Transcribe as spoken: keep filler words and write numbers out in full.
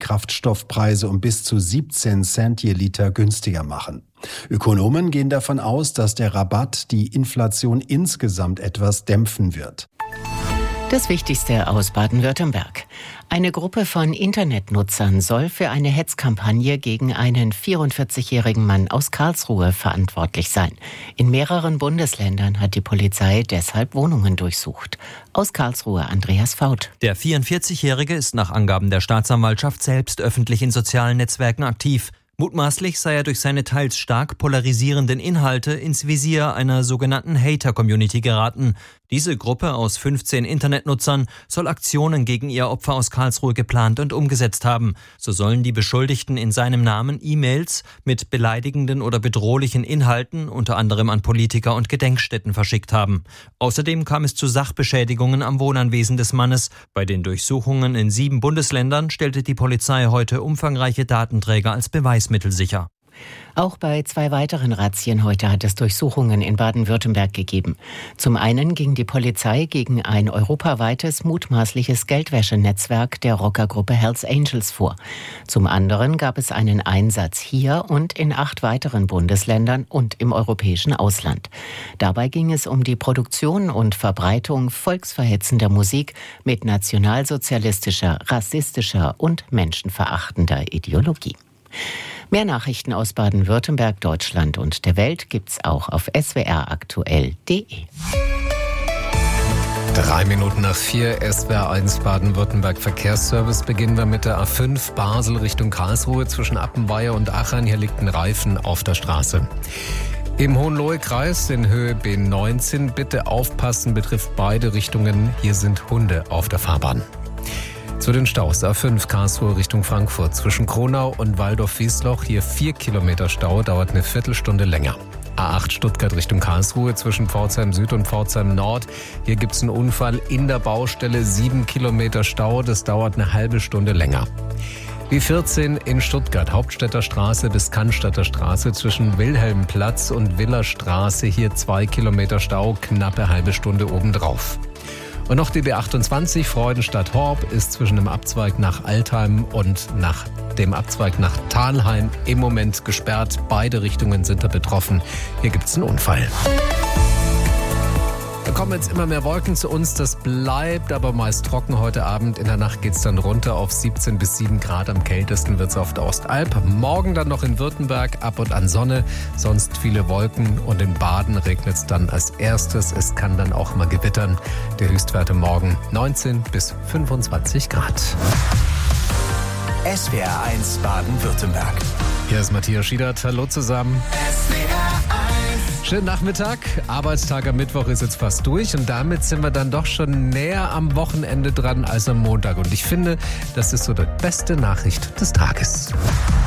Kraftstoffpreise um bis zu siebzehn Cent je Liter günstiger machen. Ökonomen gehen davon aus, dass der Rabatt die Inflation insgesamt etwas dämpfen wird. Das Wichtigste aus Baden-Württemberg. Eine Gruppe von Internetnutzern soll für eine Hetzkampagne gegen einen vierundvierzigjährigen Mann aus Karlsruhe verantwortlich sein. In mehreren Bundesländern hat die Polizei deshalb Wohnungen durchsucht. Aus Karlsruhe Andreas Faut. Der vierundvierzigjährige ist nach Angaben der Staatsanwaltschaft selbst öffentlich in sozialen Netzwerken aktiv. Mutmaßlich sei er durch seine teils stark polarisierenden Inhalte ins Visier einer sogenannten Hater-Community geraten. Diese Gruppe aus fünfzehn Internetnutzern soll Aktionen gegen ihr Opfer aus Karlsruhe geplant und umgesetzt haben. So sollen die Beschuldigten in seinem Namen E-Mails mit beleidigenden oder bedrohlichen Inhalten unter anderem an Politiker und Gedenkstätten verschickt haben. Außerdem kam es zu Sachbeschädigungen am Wohnanwesen des Mannes. Bei den Durchsuchungen in sieben Bundesländern stellte die Polizei heute umfangreiche Datenträger als Beweismittel sicher. Auch bei zwei weiteren Razzien heute hat es Durchsuchungen in Baden-Württemberg gegeben. Zum einen ging die Polizei gegen ein europaweites mutmaßliches Geldwäschenetzwerk der Rockergruppe Hells Angels vor. Zum anderen gab es einen Einsatz hier und in acht weiteren Bundesländern und im europäischen Ausland. Dabei ging es um die Produktion und Verbreitung volksverhetzender Musik mit nationalsozialistischer, rassistischer und menschenverachtender Ideologie. Mehr Nachrichten aus Baden-Württemberg, Deutschland und der Welt gibt's auch auf s w r aktuell punkt d e. Drei Minuten nach vier, S W R eins Baden-Württemberg Verkehrsservice. Beginnen wir mit der A fünf Basel Richtung Karlsruhe zwischen Appenweier und Achern. Hier liegt ein Reifen auf der Straße. Im Hohenlohe-Kreis in Höhe B neunzehn. Bitte aufpassen, betrifft beide Richtungen. Hier sind Hunde auf der Fahrbahn. Zu den Staus. A fünf Karlsruhe Richtung Frankfurt. Zwischen Kronau und Waldorf-Wiesloch. Hier vier Kilometer Stau, dauert eine Viertelstunde länger. A acht Stuttgart Richtung Karlsruhe zwischen Pforzheim Süd und Pforzheim Nord. Hier gibt es einen Unfall in der Baustelle. Sieben Kilometer Stau, das dauert eine halbe Stunde länger. B vierzehn in Stuttgart, Hauptstädter Straße bis Cannstatter Straße zwischen Wilhelmplatz und Villerstraße. Hier zwei Kilometer Stau, knappe halbe Stunde obendrauf. Und noch die B achtundzwanzig Freudenstadt-Horb ist zwischen dem Abzweig nach Altheim und nach dem Abzweig nach Thalheim im Moment gesperrt. Beide Richtungen sind da betroffen. Hier gibt es einen Unfall. Da kommen jetzt immer mehr Wolken zu uns. Das bleibt aber meist trocken heute Abend. In der Nacht geht es dann runter auf siebzehn bis sieben Grad. Am kältesten wird es auf der Ostalb. Morgen dann noch in Württemberg ab und an Sonne. Sonst viele Wolken und in Baden regnet es dann als erstes. Es kann dann auch mal gewittern. Die Höchstwerte morgen neunzehn bis fünfundzwanzig Grad. S W R eins Baden-Württemberg. Hier ist Matthias Schiedert. Hallo zusammen. S W R eins. Schönen Nachmittag. Arbeitstag am Mittwoch ist jetzt fast durch und damit sind wir dann doch schon näher am Wochenende dran als am Montag. Und ich finde, das ist so die beste Nachricht des Tages.